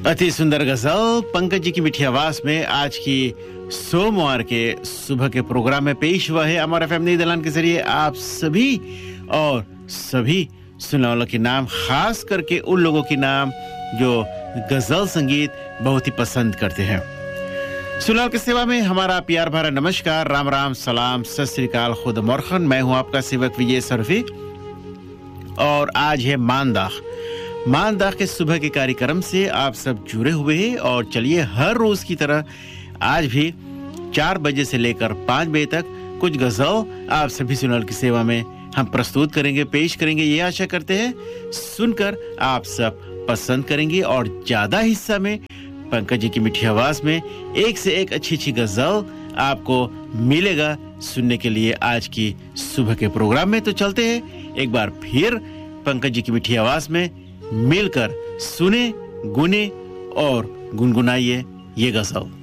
अति सुंदर गजल पंकज जी की मीठी आवाज में आज की सोमवार के सुबह के प्रोग्राम में पेश हुआ है अमर एफएम नई दलान के जरिए आप सभी और सभी सुनने वालों के नाम, खास करके उन लोगों के नाम जो गजल संगीत बहुत ही पसंद करते हैं। सुनाओ की सेवा में हमारा प्यार भरा नमस्कार, राम राम, सलाम, सत श्री अकाल, खुद मोरखन। मैं हूं आपका सेवक विजय सरफी और आज है मानदाख के सुबह के कार्यक्रम से आप सब जुड़े हुए हैं। और चलिए हर रोज की तरह आज भी 4 बजे से लेकर 5 बजे तक कुछ गजल आप सभी सुनने की सेवा में हम प्रस्तुत करेंगे, पेश करेंगे। ये आशा करते हैं सुनकर आप सब पसंद करेंगे और ज्यादा हिस्सा में पंकज जी की मीठी आवाज में एक से एक अच्छी गजल आपको मिलेगा सुनने के लिए आज की सुबह के प्रोग्राम में। तो चलते हैं एक बार फिर पंकज जी की मीठी आवाज में मिलकर सुने, गुने और गुनगुनाइए ये गजल।